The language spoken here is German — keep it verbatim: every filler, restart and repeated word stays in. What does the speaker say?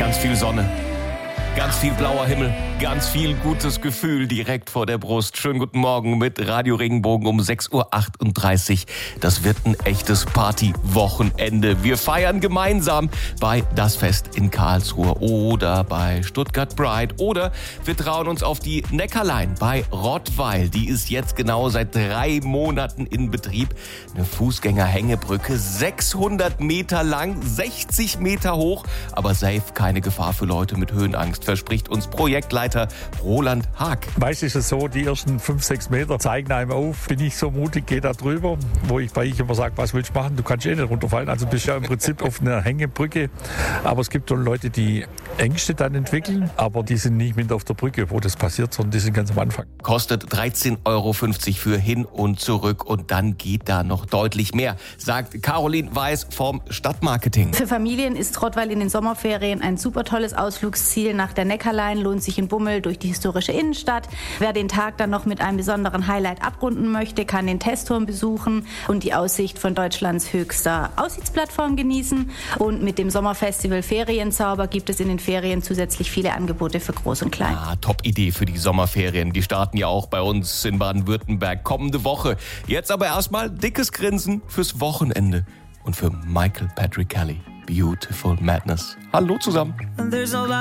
Ganz viel Sonne, ganz viel blauer Himmel, ganz viel gutes Gefühl direkt vor der Brust. Schönen guten Morgen mit Radio Regenbogen um sechs Uhr achtunddreißig. Das wird ein echtes Partywochenende. Wir feiern gemeinsam bei Das Fest in Karlsruhe oder bei Stuttgart Pride oder wir trauen uns auf die Neckarline bei Rottweil. Die ist jetzt genau seit drei Monaten in Betrieb. Eine Fußgängerhängebrücke, sechshundert Meter lang, sechzig Meter hoch, aber safe keine Gefahr für Leute mit Höhenangst, verspricht uns Projektleiter Roland Haag. Meist ist es so, die ersten fünf, sechs Meter zeigen einem auf. Bin ich so mutig, gehe da drüber, wo ich bei ich immer sage, was willst du machen? Du kannst eh nicht runterfallen. Also bist ja im Prinzip auf einer Hängebrücke. Aber es gibt dann Leute, die Ängste dann entwickeln, aber die sind nicht mit auf der Brücke, wo das passiert, sondern die sind ganz am Anfang. Kostet dreizehn Euro fünfzig für hin und zurück und dann geht da noch deutlich mehr, sagt Caroline Weiß vom Stadtmarketing. Für Familien ist Rottweil in den Sommerferien ein super tolles Ausflugsziel. Nach der Neckarline lohnt sich ein Bummel durch die historische Innenstadt. Wer den Tag dann noch mit einem besonderen Highlight abrunden möchte, kann den Testturm besuchen und die Aussicht von Deutschlands höchster Aussichtsplattform genießen. Und mit dem Sommerfestival Ferienzauber gibt es in den Ferien zusätzlich viele Angebote für Groß und Klein. Ah, Top-Idee für die Sommerferien. Die starten ja auch bei uns in Baden-Württemberg kommende Woche. Jetzt aber erstmal dickes Grinsen fürs Wochenende und für Michael Patrick Kelly. Beautiful Madness. Hallo zusammen.